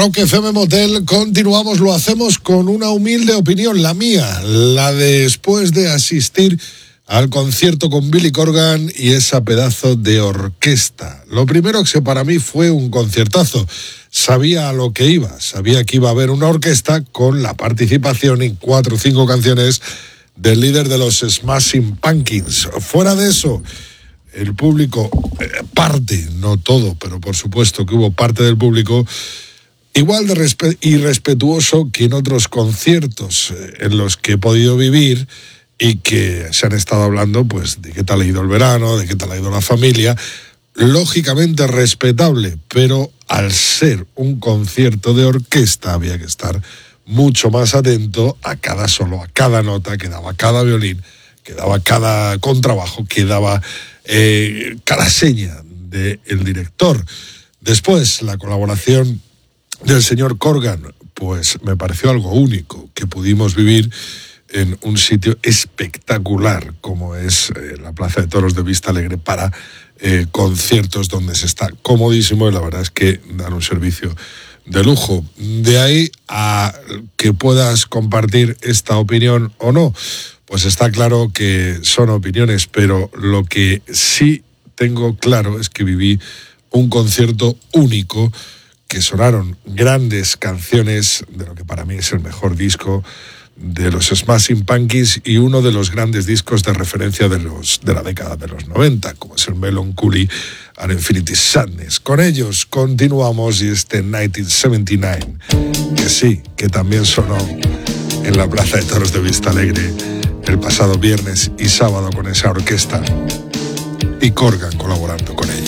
Rock FM Motel, continuamos, lo hacemos con una humilde opinión, la mía, la de después de asistir al concierto con Billy Corgan y esa pedazo de orquesta. Lo primero que para mí fue un conciertazo. Sabía a lo que iba, sabía que iba a haber una orquesta con la participación en 4 o 5 canciones del líder de los Smashing Pumpkins. Fuera de eso, el público, parte, no todo, pero por supuesto que hubo parte del público igual de irrespetuoso que en otros conciertos en los que he podido vivir y que se han estado hablando, pues, de qué tal ha ido el verano, de qué tal ha ido la familia. Lógicamente respetable, pero al ser un concierto de orquesta había que estar mucho más atento a cada solo, a cada nota que daba cada violín, que daba cada contrabajo, que daba cada seña del director. Después, la colaboración del señor Corgan, pues me pareció algo único que pudimos vivir en un sitio espectacular como es la Plaza de Toros de Vista Alegre para conciertos donde se está comodísimo y la verdad es que dan un servicio de lujo. De ahí a que puedas compartir esta opinión o no, pues está claro que son opiniones, pero lo que sí tengo claro es que viví un concierto único, que sonaron grandes canciones de lo que para mí es el mejor disco de los Smashing Pumpkins y uno de los grandes discos de referencia de la década de los 90, como es el Melancholy and Infinite Sadness. Con ellos continuamos y este 1979, que sí, que también sonó en la Plaza de Toros de Vista Alegre el pasado viernes y sábado con esa orquesta y Corgan colaborando con ella.